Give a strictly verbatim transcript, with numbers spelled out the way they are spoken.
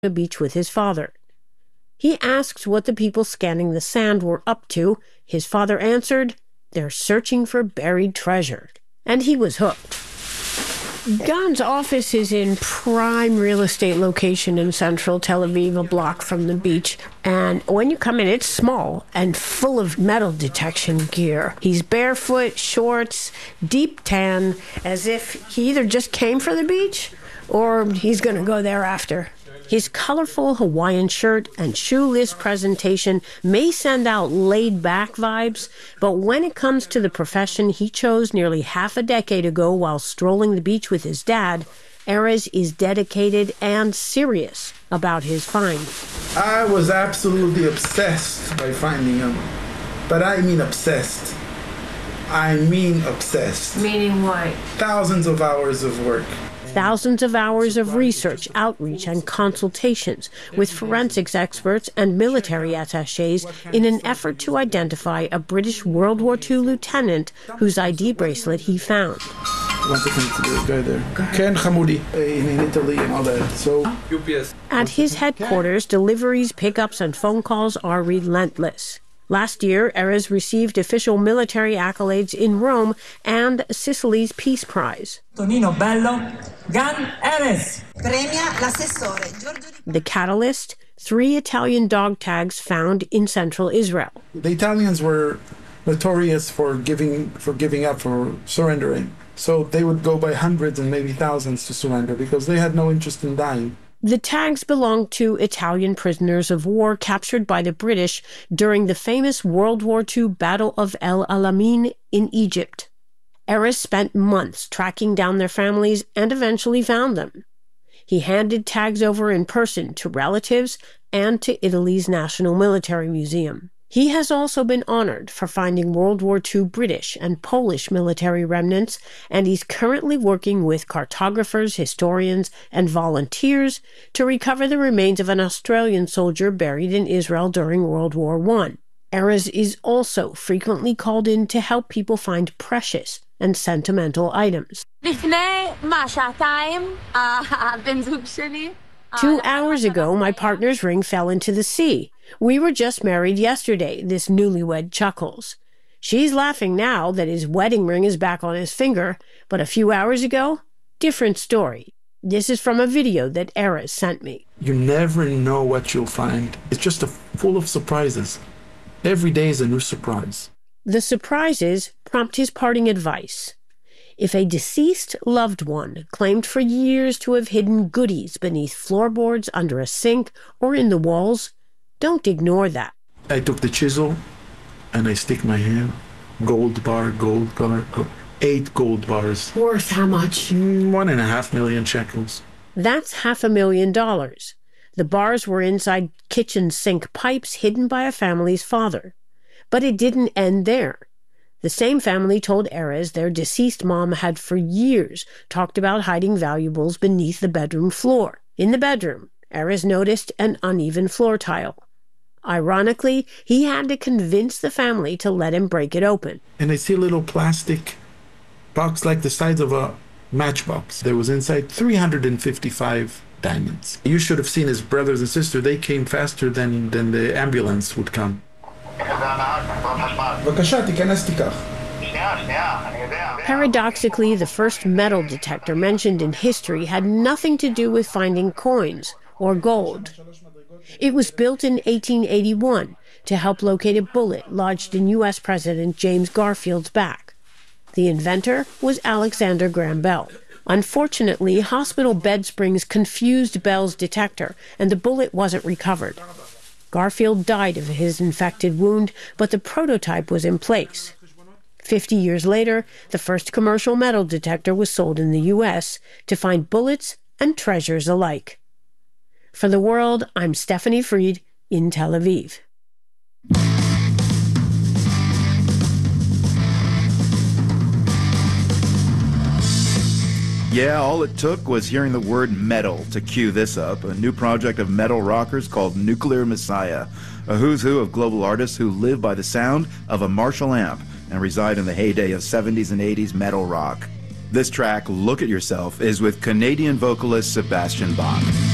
the beach with his father. He asked what the people scanning the sand were up to. His father answered, "They're searching for buried treasure." And he was hooked. Gan's office is in prime real estate location in central Tel Aviv, a block from the beach. And when you come in, it's small and full of metal detection gear. He's barefoot, shorts, deep tan, as if he either just came for the beach or he's going to go there after. His colorful Hawaiian shirt and shoeless presentation may send out laid-back vibes, but when it comes to the profession he chose nearly half a decade ago while strolling the beach with his dad, Erez is dedicated and serious about his find. I was absolutely obsessed by finding him, but I mean obsessed. I mean obsessed. Meaning what? Thousands of hours of work. Thousands of hours of research, outreach, and consultations with forensics experts and military attachés in an effort to identify a British World War Two lieutenant whose I D bracelet he found. One second to the guy there. Ken Hamoudi in, in Italy and all that. So U P S. At his headquarters, deliveries, pickups, and phone calls are relentless. Last year, Erez received official military accolades in Rome and Sicily's Peace Prize. Tonino Bello, Gan Erez. Premia l'assessore. The Catalyst, three Italian dog tags found in central Israel. The Italians were notorious for giving for giving up, for surrendering. So they would go by hundreds and maybe thousands to surrender because they had no interest in dying. The tags belonged to Italian prisoners of war captured by the British during the famous World War Two Battle of El Alamein in Egypt. Erez spent months tracking down their families and eventually found them. He handed tags over in person to relatives and to Italy's National Military Museum. He has also been honored for finding World War Two British and Polish military remnants, and he's currently working with cartographers, historians, and volunteers to recover the remains of an Australian soldier buried in Israel during World War One. Erez is also frequently called in to help people find precious and sentimental items. Two hours ago, my partner's ring fell into the sea. We were just married yesterday, this newlywed chuckles. She's laughing now that his wedding ring is back on his finger, but a few hours ago, different story. This is from a video that Erez sent me. You never know what you'll find. It's just a full of surprises. Every day is a new surprise. The surprises prompt his parting advice. If a deceased loved one claimed for years to have hidden goodies beneath floorboards, under a sink, or in the walls, don't ignore that. I took the chisel and I stick my hand. Gold bar, gold bar, eight gold bars. Worth how much? One and a half million shekels. That's half a million dollars. The bars were inside kitchen sink pipes hidden by a family's father. But it didn't end there. The same family told Erez their deceased mom had for years talked about hiding valuables beneath the bedroom floor. In the bedroom, Erez noticed an uneven floor tile. Ironically, he had to convince the family to let him break it open. And I see a little plastic box like the size of a matchbox. There was inside three hundred fifty-five diamonds. You should have seen his brothers and sister. They came faster than, than the ambulance would come. Paradoxically, the first metal detector mentioned in history had nothing to do with finding coins or gold. It was built in eighteen eighty-one to help locate a bullet lodged in U S President James Garfield's back. The inventor was Alexander Graham Bell. Unfortunately, hospital bed springs confused Bell's detector, and the bullet wasn't recovered. Garfield died of his infected wound, but the prototype was in place. Fifty years later, the first commercial metal detector was sold in the U S to find bullets and treasures alike. For The World, I'm Stephanie Fried in Tel Aviv. Yeah, all it took was hearing the word metal to cue this up, a new project of metal rockers called Nuclear Messiah, a who's who of global artists who live by the sound of a Marshall amp and reside in the heyday of seventies and eighties metal rock. This track, Look at Yourself, is with Canadian vocalist Sebastian Bach.